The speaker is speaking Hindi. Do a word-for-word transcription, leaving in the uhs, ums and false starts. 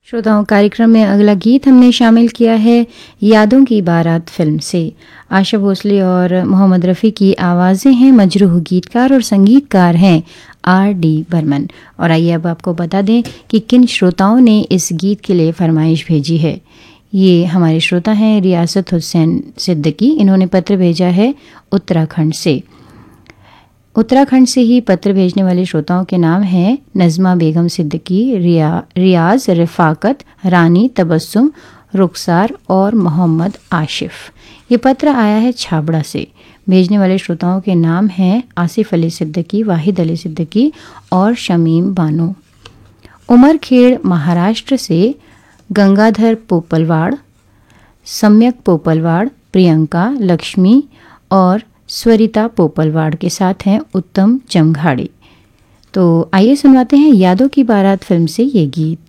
श्रोताओं, कार्यक्रम में अगला गीत हमने शामिल किया है यादों की बारात फिल्म से। आशा भोसले और मोहम्मद रफ़ी की आवाज़ें हैं। मजरूह गीतकार और संगीतकार हैं आर डी बर्मन। और आइए अब आपको बता दें कि किन श्रोताओं ने इस गीत के लिए फरमाइश भेजी है। ये हमारे श्रोता हैं रियासत हुसैन सिद्दीकी। इन्होंने पत्र भेजा है उत्तराखंड से। उत्तराखंड से ही पत्र भेजने वाले श्रोताओं के नाम हैं नज़मा बेगम सिद्दीकी, रिया रियाज, रिफाकत, रानी, तबस्सुम, रुखसार और मोहम्मद आशिफ। ये पत्र आया है छाबड़ा से। भेजने वाले श्रोताओं के नाम हैं आसिफ अली सिद्दीकी, वाहिद अली सिद्दीकी और शमीम बानो। उमरखेड़ महाराष्ट्र से गंगाधर पोपलवाड़, सम्यक पोपलवाड़, प्रियंका, लक्ष्मी और स्वरिता पोपलवाड़ के साथ हैं उत्तम जमघाड़ी। तो आइए सुनवाते हैं यादों की बारात फिल्म से ये गीत।